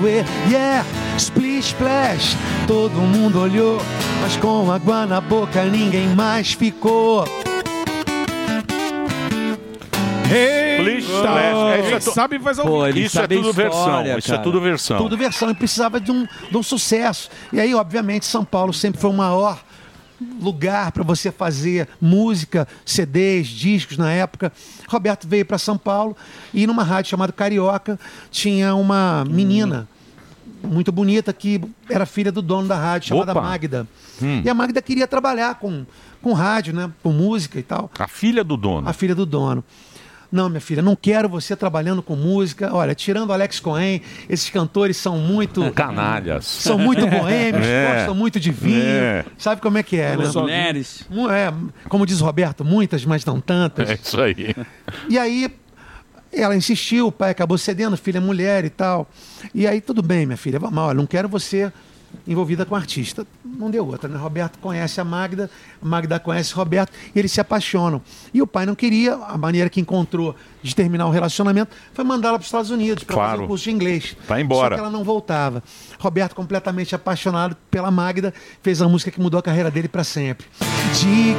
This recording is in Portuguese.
doer. Yeah, splish splash, todo mundo olhou, mas com água na boca ninguém mais ficou. Sabe fazer Isso é tudo versão. Isso é tudo versão. Tudo versão. E precisava de um sucesso. E aí, obviamente, São Paulo sempre foi o maior lugar para você fazer música, CDs, discos na época. Roberto veio para São Paulo e numa rádio chamada Carioca tinha uma menina muito bonita que era filha do dono da rádio, chamada Magda. E a Magda queria trabalhar com rádio, né? Com música e tal. A filha do dono. A filha do dono. Não, minha filha, não quero você trabalhando com música. Olha, tirando Alex Cohen, esses cantores são muito... Canalhas. São muito boêmios, gostam muito de vinho. Sabe como é que é, né? Mulheres. Como diz o Roberto, muitas, mas não tantas. É isso aí. E aí, ela insistiu, o pai acabou cedendo, filha é mulher e tal. E aí, tudo bem, minha filha, vamos, olha, não quero você envolvida com artista. Não deu outra, né? Roberto conhece a Magda conhece o Roberto, e eles se apaixonam. E o pai não queria, a maneira que encontrou de terminar o relacionamento foi mandá-la para os Estados Unidos para fazer um curso de inglês. Vai embora. Só que ela não voltava. Roberto, completamente apaixonado pela Magda, fez a música que mudou a carreira dele para sempre. Diga